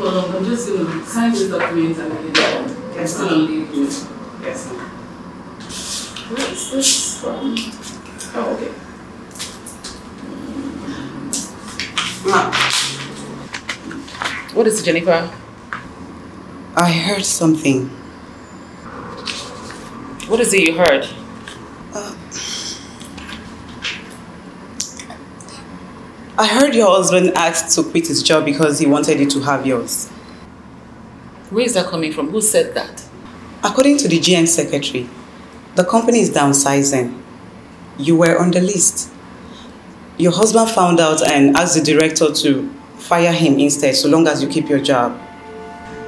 for long. I'm just going to sign this document and then Yes, still on leave. Yes, ma'am. Where is this from? Oh, okay. Ma'am. What is it, Jennifer? I heard something. What is it you heard? I heard your husband asked to quit his job because he wanted you to have yours. Where is that coming from? Who said that? According to the GM secretary, the company is downsizing. You were on the list. Your husband found out and asked the director to fire him instead so long as you keep your job.